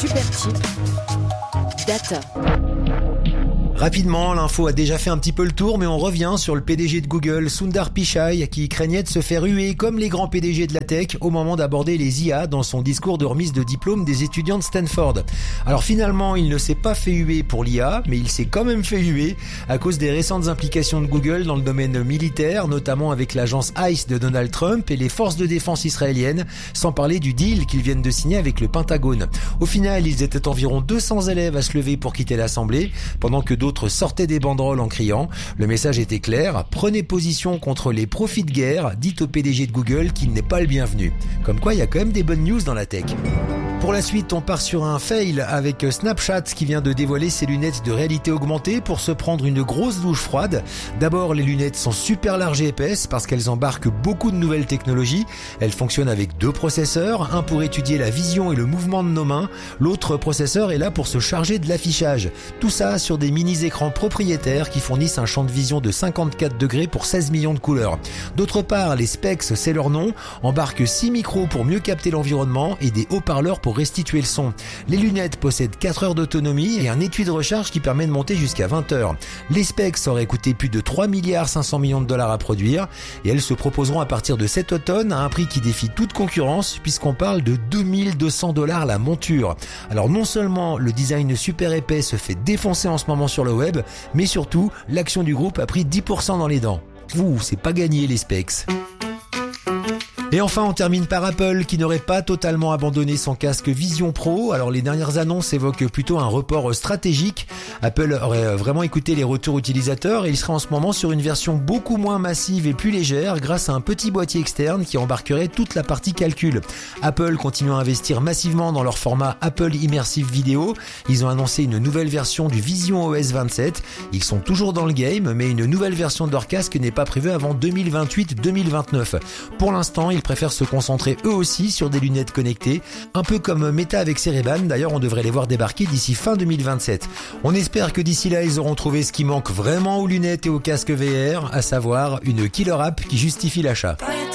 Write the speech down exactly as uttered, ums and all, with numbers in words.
Superchip, Data. Rapidement, l'info a déjà fait un petit peu le tour, mais on revient sur le P D G de Google, Sundar Pichai, qui craignait de se faire huer comme les grands P D G de la tech au moment d'aborder les I A dans son discours de remise de diplôme des étudiants de Stanford. Alors finalement, il ne s'est pas fait huer pour l'I A, mais il s'est quand même fait huer à cause des récentes implications de Google dans le domaine militaire, notamment avec l'agence ICE de Donald Trump et les forces de défense israéliennes, sans parler du deal qu'ils viennent de signer avec le Pentagone. Au final, ils étaient environ deux cents élèves à se lever pour quitter l'Assemblée, pendant que d'autres sortaient des banderoles en criant. Le message était clair, prenez position contre les profits de guerre, dites au P D G de Google qu'il n'est pas le bienvenu. Comme quoi, il y a quand même des bonnes news dans la tech. Pour la suite, on part sur un fail avec Snapchat qui vient de dévoiler ses lunettes de réalité augmentée pour se prendre une grosse douche froide. D'abord, les lunettes sont super larges et épaisses parce qu'elles embarquent beaucoup de nouvelles technologies. Elles fonctionnent avec deux processeurs, un pour étudier la vision et le mouvement de nos mains, l'autre processeur est là pour se charger de l'affichage. Tout ça sur des mini-écrans propriétaires qui fournissent un champ de vision de cinquante-quatre degrés pour seize millions de couleurs. D'autre part, les specs, c'est leur nom, embarquent six micros pour mieux capter l'environnement et des haut-parleurs pour restituer le son. Les lunettes possèdent quatre heures d'autonomie et un étui de recharge qui permet de monter jusqu'à vingt heures. Les specs auraient coûté plus de trois milliards cinq cents millions de dollars à produire et elles se proposeront à partir de cet automne à un prix qui défie toute concurrence puisqu'on parle de deux mille deux cents dollars la monture. Alors non seulement le design super épais se fait défoncer en ce moment sur le web, mais surtout l'action du groupe a pris dix pour cent dans les dents. Ouh, c'est pas gagné les specs. Et enfin, on termine par Apple qui n'aurait pas totalement abandonné son casque Vision Pro. Alors les dernières annonces évoquent plutôt un report stratégique. Apple aurait vraiment écouté les retours utilisateurs et il serait en ce moment sur une version beaucoup moins massive et plus légère grâce à un petit boîtier externe qui embarquerait toute la partie calcul. Apple continue à investir massivement dans leur format Apple Immersive Video. Ils ont annoncé une nouvelle version du Vision O S vingt-sept. Ils sont toujours dans le game, mais une nouvelle version de leur casque n'est pas prévue avant deux mille vingt-huit deux mille vingt-neuf. Pour l'instant, ils préfèrent se concentrer eux aussi sur des lunettes connectées, un peu comme Meta avec ses Ray-Ban. D'ailleurs, on devrait les voir débarquer d'ici fin deux mille vingt-sept. On espère que d'ici là, ils auront trouvé ce qui manque vraiment aux lunettes et aux casques V R, à savoir une killer app qui justifie l'achat.